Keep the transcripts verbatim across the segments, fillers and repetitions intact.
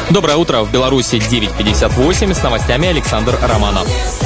Доброе утро. В Беларуси девять пятьдесят восемь. С новостями Александр Романов.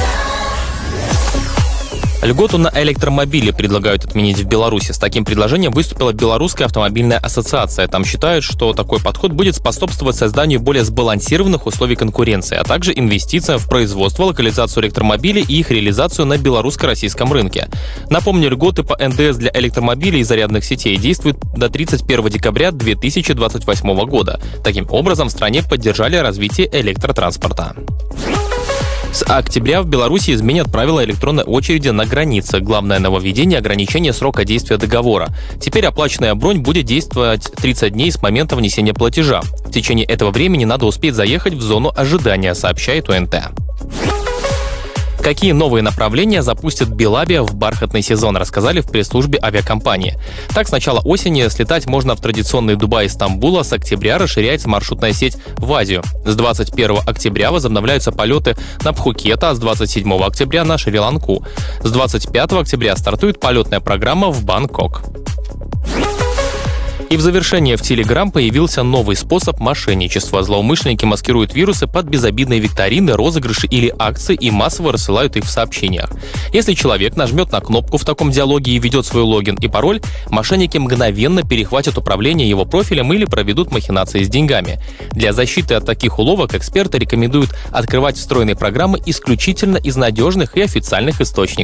Льготу на электромобили предлагают отменить в Беларуси. С таким предложением выступила Белорусская автомобильная ассоциация. Там считают, что такой подход будет способствовать созданию более сбалансированных условий конкуренции, а также инвестициям в производство, локализацию электромобилей и их реализацию на белорусско-российском рынке. Напомню, льготы по эн дэ эс для электромобилей и зарядных сетей действуют до тридцать первого декабря две тысячи двадцать восьмого года. Таким образом, в стране поддержали развитие электротранспорта. С октября в Беларуси изменят правила электронной очереди на границе. Главное нововведение – ограничение срока действия договора. Теперь оплаченная бронь будет действовать тридцать дней с момента внесения платежа. В течение этого времени надо успеть заехать в зону ожидания, сообщает о эн тэ. Какие новые направления запустит Белавиа в бархатный сезон, рассказали в пресс-службе авиакомпании. Так, с начала осени слетать можно в традиционный Дубай из Стамбула, с октября расширяется маршрутная сеть в Азию. С двадцать первого октября возобновляются полеты на Пхукет, а с двадцать седьмого октября на Шри-Ланку. С двадцать пятого октября стартует полетная программа в Бангкок. И в завершение, в Telegram появился новый способ мошенничества. Злоумышленники маскируют вирусы под безобидные викторины, розыгрыши или акции и массово рассылают их в сообщениях. Если человек нажмет на кнопку в таком диалоге и введет свой логин и пароль, мошенники мгновенно перехватят управление его профилем или проведут махинации с деньгами. Для защиты от таких уловок эксперты рекомендуют открывать встроенные программы исключительно из надежных и официальных источников.